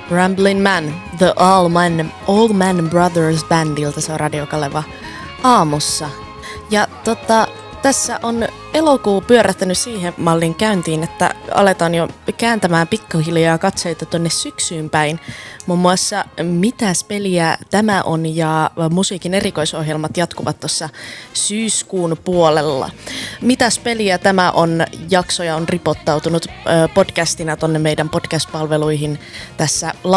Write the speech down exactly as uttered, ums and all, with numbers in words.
Ramblin' Man, The All Man, All Man Brothers Bandilta, se on Radio Kaleva aamussa. Ja tota, tässä on elokuu pyörähtänyt siihen mallin käyntiin, että aletaan jo kääntämään pikkuhiljaa katseita tonne syksyyn päin. Muun muassa Mitäs peliä tämä on ja musiikin erikoisohjelmat jatkuvat tuossa syyskuun puolella. Mitäs peliä tämä on jaksoja on ripottautunut podcastina tonne meidän podcast-palveluihin tässä